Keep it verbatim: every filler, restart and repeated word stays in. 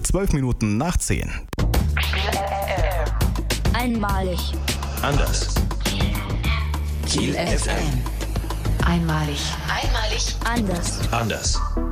Zwölf Minuten nach zehn. Einmalig. Anders. Kiel F M. Einmalig. Einmalig. Anders. Anders.